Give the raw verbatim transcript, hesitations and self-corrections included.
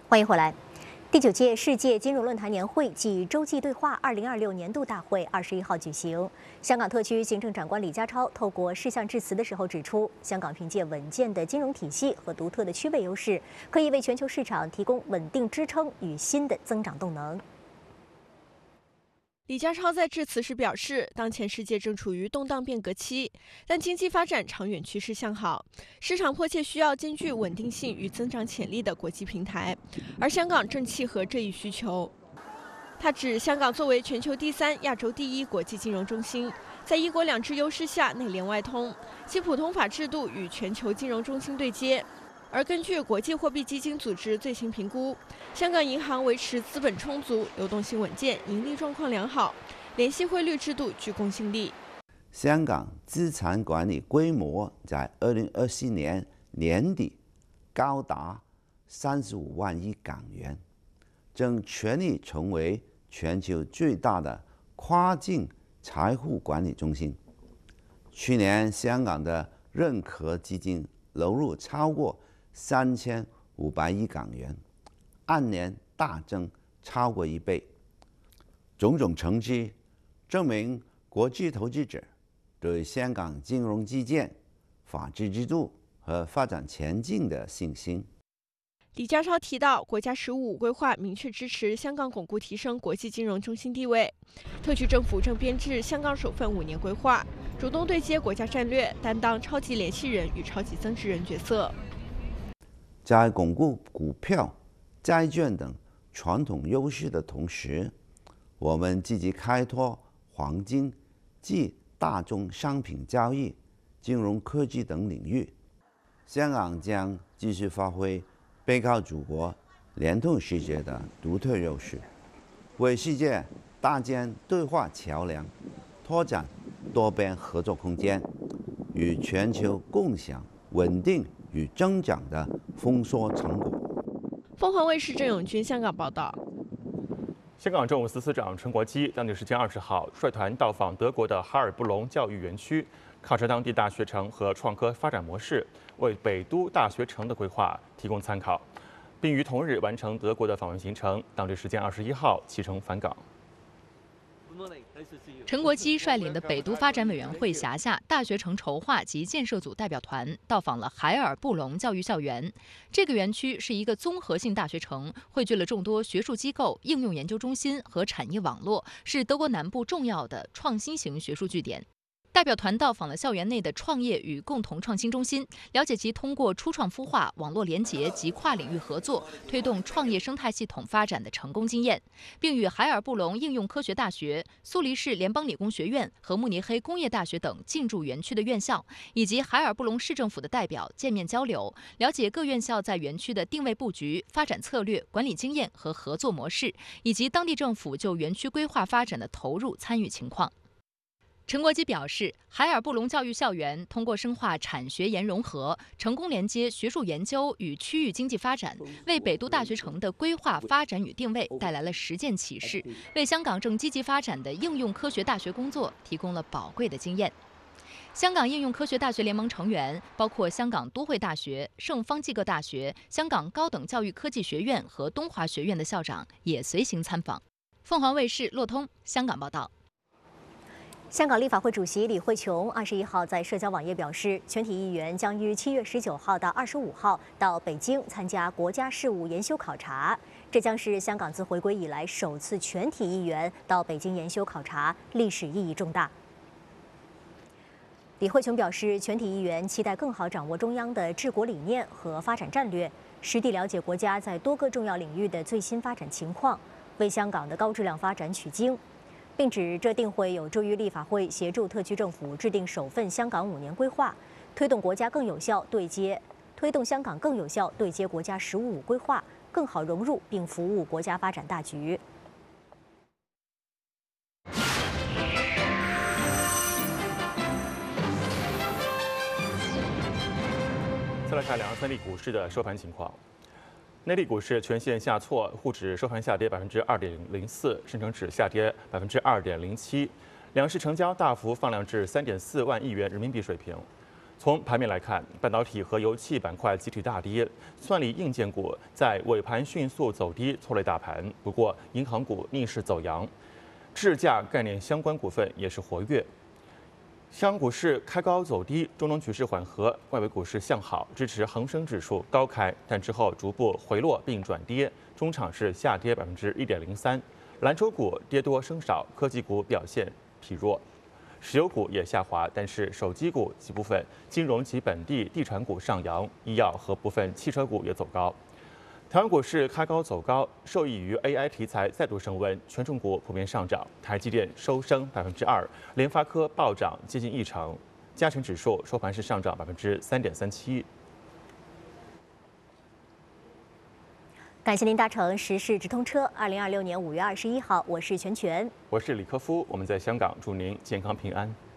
欢迎回来。第九届世界金融论坛年会暨洲际对话二零二六年度大会二十一号举行。香港特区行政长官李家超透过事项致辞的时候指出，香港凭借稳健的金融体系和独特的区位优势，可以为全球市场提供稳定支撑与新的增长动能。 李家超在致辞时表示，当前世界正处于动荡变革期，但经济发展长远趋势向好，市场迫切需要兼具稳定性与增长潜力的国际平台，而香港正契合这一需求。他指，香港作为全球第三、亚洲第一国际金融中心，在一国两制优势下内联外通，其普通法制度与全球金融中心对接。 而根据国际货币基金组织最新评估，香港银行维持资本充足、流动性稳健、盈利状况良好，联系汇率制度具公信力。 香港资产管理规模在二零二四年年底高达三十五万亿港元，正全力成为全球最大的跨境财富管理中心。去年，香港的认可基金流入超过 三千五百亿港元，按年大增超过一倍。种种成绩证明国际投资者对香港金融基建、法治制度和发展前景的信心。 李家超提到，国家“十五五”规划明确支持香港巩固提升国际金融中心地位，特区政府正编制香港首份五年规划，主动对接国家战略，担当超级联系人与超级增值人角色。 在巩固股票、债券等传统优势的同时，我们积极开拓黄金及大宗商品交易、金融科技等领域。香港将继续发挥背靠祖国、联通世界的独特优势，为世界搭建对话桥梁，拓展多边合作空间，与全球共享稳定 与增长的丰硕成果。 凤凰卫视郑永军香港报道。 香港政务司司长陈国基当地时间二十号率团到访德国的哈尔布隆教育园区，考察当地大学城和创科发展模式，为北都大学城的规划提供参考，并于同日完成德国的访问行程，当地时间二十一号启程返港。 陈国基率领的北都发展委员会辖下大学城筹划及建设组代表团到访了海尔布隆教育校园。这个园区是一个综合性大学城，汇聚了众多学术机构、应用研究中心和产业网络，是德国南部重要的创新型学术据点。 代表团到访了校园内的创业与共同创新中心，了解其通过初创孵化、网络连结及跨领域合作，推动创业生态系统发展的成功经验，并与海尔布隆应用科学大学、苏黎世联邦理工学院和慕尼黑工业大学等进驻园区的院校，以及海尔布隆市政府的代表见面交流，了解各院校在园区的定位布局、发展策略、管理经验和合作模式，以及当地政府就园区规划发展的投入参与情况。 陈国基表示，海尔布隆教育校园通过深化产学研融合，成功连接学术研究与区域经济发展，为北都大学城的规划发展与定位带来了实践启示，为香港正积极发展的应用科学大学工作提供了宝贵的经验。香港应用科学大学联盟成员包括香港都会大学、圣方济各大学、香港高等教育科技学院和东华学院的校长也随行参访。凤凰卫视骆通香港报道。 香港立法会主席李慧琼二十一号在社交网页表示，全体议员将于七月十九号到二十五号到北京参加国家事务研修考察，这将是香港自回归以来首次全体议员到北京研修考察，历史意义重大。李慧琼表示，全体议员期待更好掌握中央的治国理念和发展战略，实地了解国家在多个重要领域的最新发展情况，为香港的高质量发展取经。 并指这定会有助于立法会协助特区政府制定首份香港五年规划，推动国家更有效对接，推动香港更有效对接国家“十五五”规划，更好融入并服务国家发展大局。 再来看两岸三地股市的收盘情况。 内地股市全线下挫，沪指收盘下跌百分之二点零四，深成指下跌百分之二点零七，两市成交大幅放量至三点四万亿元人民币水平。 从盘面来看，半导体和油气板块集体大跌，算力硬件股在尾盘迅速走低，拖累大盘。不过，银行股逆势走阳，智驾概念相关股份也是活跃。香港股市开高走低，中东局势缓和，外围股市向好，支持恒生指数高开，但之后逐步回落并转跌，中场是下跌百分之一点零三。蓝筹股跌多升少，科技股表现疲弱。石油股也下滑，但是手机股及部分金融及本地地产股上扬，医药和部分汽车股也走高。台湾股市开高走高，受益于 A I 题材再度升温，权重股普遍上涨，台积电收升百分之二，联发科暴涨接近一成，加权指数收盘是上涨百分之三点三七。 感谢您搭乘时事直通车。二零二六年五月二十一号，我是全全， 我是李科夫，我们在香港，祝您健康平安。